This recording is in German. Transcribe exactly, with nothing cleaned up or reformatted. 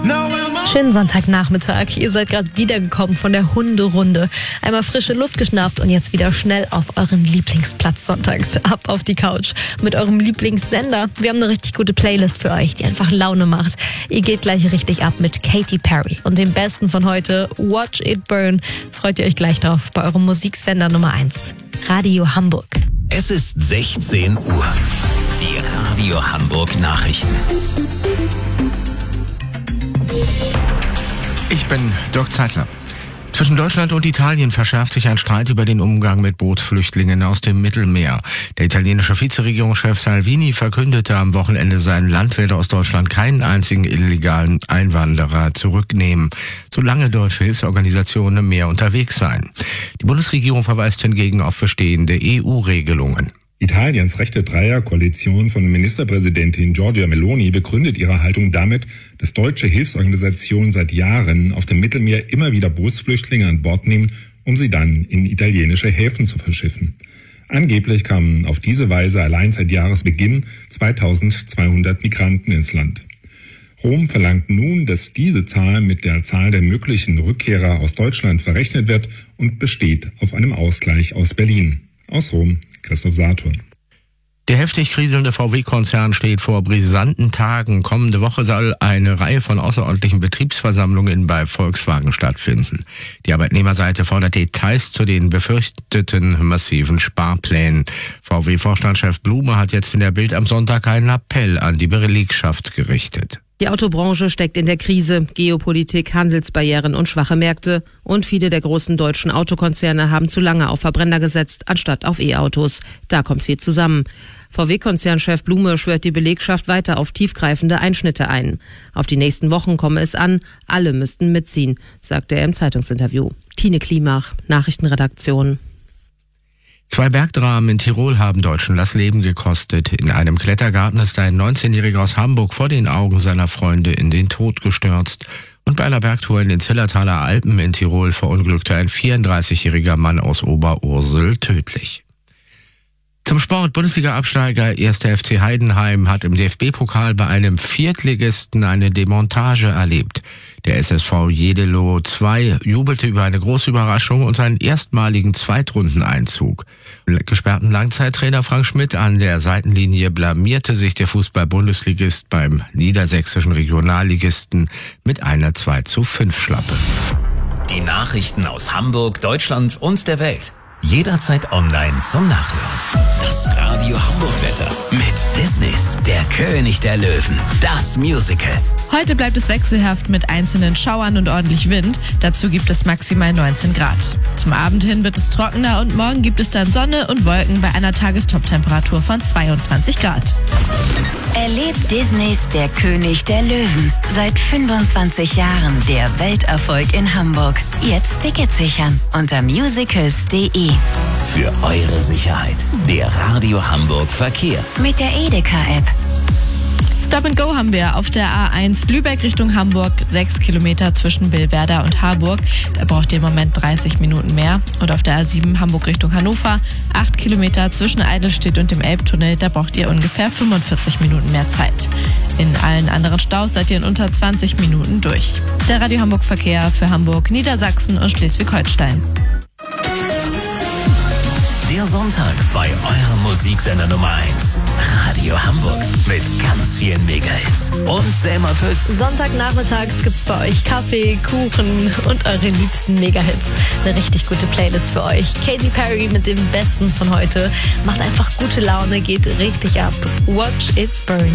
Schönen Sonntagnachmittag. Ihr seid gerade wiedergekommen von der Hunderunde. Einmal frische Luft geschnappt und jetzt wieder schnell auf euren Lieblingsplatz sonntags. Ab auf die Couch mit eurem Lieblingssender. Wir haben eine richtig gute Playlist für euch, die einfach Laune macht. Ihr geht gleich richtig ab mit Katy Perry und dem Besten von heute, Watch It Burn. Freut ihr euch gleich drauf bei eurem Musiksender Nummer eins, Radio Hamburg. Es ist sechzehn Uhr. Die Radio Hamburg Nachrichten. Ich bin Dirk Zeitler. Zwischen Deutschland und Italien verschärft sich ein Streit über den Umgang mit Bootsflüchtlingen aus dem Mittelmeer. Der italienische Vizeregierungschef Salvini verkündete am Wochenende, sein Land werde aus Deutschland keinen einzigen illegalen Einwanderer zurücknehmen, solange deutsche Hilfsorganisationen im Meer unterwegs seien. Die Bundesregierung verweist hingegen auf bestehende E U-Regelungen. Italiens rechte Dreierkoalition von Ministerpräsidentin Giorgia Meloni begründet ihre Haltung damit, dass deutsche Hilfsorganisationen seit Jahren auf dem Mittelmeer immer wieder Bootsflüchtlinge an Bord nehmen, um sie dann in italienische Häfen zu verschiffen. Angeblich kamen auf diese Weise allein seit Jahresbeginn zweitausendzweihundert Migranten ins Land. Rom verlangt nun, dass diese Zahl mit der Zahl der möglichen Rückkehrer aus Deutschland verrechnet wird und besteht auf einem Ausgleich aus Berlin. Aus Rom, Christoph Saturn. Der heftig kriselnde V W-Konzern steht vor brisanten Tagen. Kommende Woche soll eine Reihe von außerordentlichen Betriebsversammlungen bei Volkswagen stattfinden. Die Arbeitnehmerseite fordert Details zu den befürchteten massiven Sparplänen. V W-Vorstandschef Blume hat jetzt in der Bild am Sonntag einen Appell an die Belegschaft gerichtet. Die Autobranche steckt in der Krise. Geopolitik, Handelsbarrieren und schwache Märkte. Und viele der großen deutschen Autokonzerne haben zu lange auf Verbrenner gesetzt, anstatt auf E-Autos. Da kommt viel zusammen. V W-Konzernchef Blume schwört die Belegschaft weiter auf tiefgreifende Einschnitte ein. Auf die nächsten Wochen komme es an, alle müssten mitziehen, sagte er im Zeitungsinterview. Tine Klimach, Nachrichtenredaktion. Zwei Bergdramen in Tirol haben Deutschen das Leben gekostet. In einem Klettergarten ist ein neunzehnjähriger aus Hamburg vor den Augen seiner Freunde in den Tod gestürzt. Und bei einer Bergtour in den Zillertaler Alpen in Tirol verunglückte ein vierunddreißigjähriger Mann aus Oberursel tödlich. Zum Sport: Bundesliga-Absteiger erster F C Heidenheim hat im D F B-Pokal bei einem Viertligisten eine Demontage erlebt. Der S S V Jedelo zwei jubelte über eine große Überraschung und seinen erstmaligen Zweitrundeneinzug. Gesperrten Langzeittrainer Frank Schmidt an der Seitenlinie blamierte sich der Fußball-Bundesligist beim niedersächsischen Regionalligisten mit einer zwei zu fünf Schlappe. Die Nachrichten aus Hamburg, Deutschland und der Welt. Jederzeit online zum Nachhören. Das Radio Hamburg-Wetter mit Disneys Der König der Löwen, das Musical. Heute bleibt es wechselhaft mit einzelnen Schauern und ordentlich Wind. Dazu gibt es maximal neunzehn Grad. Zum Abend hin wird es trockener und morgen gibt es dann Sonne und Wolken bei einer Tagestoptemperatur von zweiundzwanzig Grad. Erlebt Disneys Der König der Löwen. Seit fünfundzwanzig Jahren der Welterfolg in Hamburg. Jetzt Tickets sichern unter musicals punkt de. Für eure Sicherheit, der Radio Hamburg Verkehr. Mit der Edeka-App. Stop and Go haben wir auf der A eins Lübeck Richtung Hamburg, sechs Kilometer zwischen Billwerder und Harburg. Da braucht ihr im Moment dreißig Minuten mehr. Und auf der A sieben Hamburg Richtung Hannover, acht Kilometer zwischen Eidelstedt und dem Elbtunnel. Da braucht ihr ungefähr fünfundvierzig Minuten mehr Zeit. In allen anderen Staus seid ihr in unter zwanzig Minuten durch. Der Radio Hamburg Verkehr für Hamburg, Niedersachsen und Schleswig-Holstein. Der Sonntag bei eurem Musiksender Nummer eins, Radio Hamburg, mit ganz vielen Megahits und Selma Pütz. Sonntagnachmittags gibt's bei euch Kaffee, Kuchen und eure liebsten Megahits. Eine richtig gute Playlist für euch. Katy Perry mit dem Besten von heute macht einfach gute Laune, geht richtig ab. Watch It Burn.